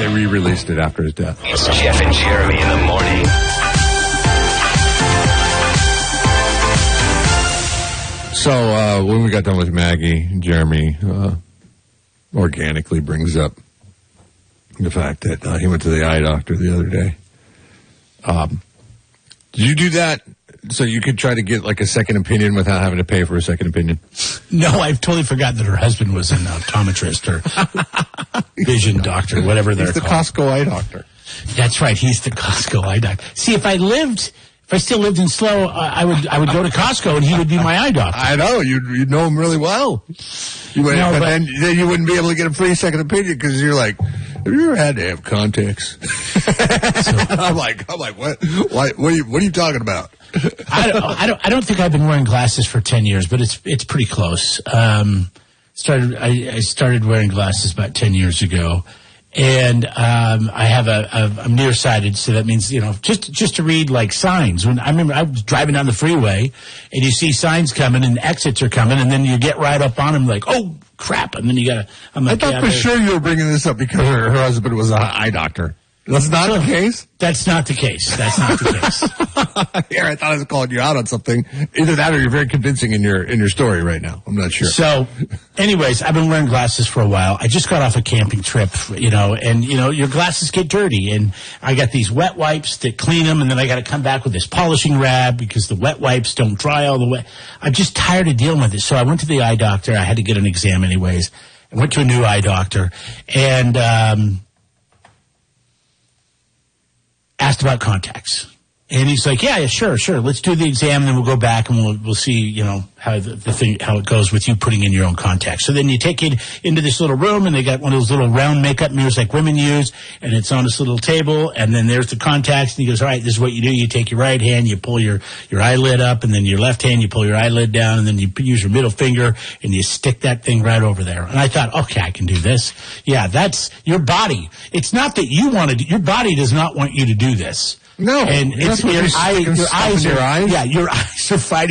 they re-released it after his death. It's Jeff and Jeremy in the morning. So when we got done with Maggie, Jeremy organically brings up the fact that he went to the eye doctor the other day. Did you do that so you could try to get like a second opinion without having to pay for a second opinion? No, I've totally forgotten that her husband was an optometrist or vision doctor, whatever they're called. He's the Costco eye doctor. That's right. He's the Costco eye doctor. See, if I still lived in Slow, I would go to Costco and he would be my eye doctor. I know. You'd know him really well. But then you wouldn't be able to get a free second opinion because you're like, have you ever had to have contacts? I'm like, what? What are you talking about? I don't think I've been wearing glasses for 10 years, but it's pretty close. I started wearing glasses about 10 years ago. And I'm nearsighted, so that means, just to read like signs. When I remember I was driving down the freeway and you see signs coming and exits are coming, and then you get right up on them like, oh crap, and then I'm like, I thought for sure you were bringing this up because her husband was an eye doctor. That's not the case? That's not the case. Here, I thought I was calling you out on something. Either that or you're very convincing in your story right now. I'm not sure. So, anyways, I've been wearing glasses for a while. I just got off a camping trip, and your glasses get dirty. And I got these wet wipes that clean them, and then I got to come back with this polishing rag because the wet wipes don't dry all the way. I'm just tired of dealing with it. So I went to the eye doctor. I had to get an exam anyways. I went to a new eye doctor, and asked about contacts. And he's like, yeah, sure. Let's do the exam, and then we'll go back and we'll see, how how it goes with you putting in your own contacts. So then you take it into this little room, and they got one of those little round makeup mirrors like women use, and it's on this little table, and then there's the contacts, and he goes, all right, this is what you do. You take your right hand, you pull your eyelid up, and then your left hand, you pull your eyelid down, and then you use your middle finger, and you stick that thing right over there. And I thought, okay, I can do this. Yeah, that's your body. It's not that you want to your body does not want you to do this. No. And it's your eyes. Yeah, your eyes are fighting.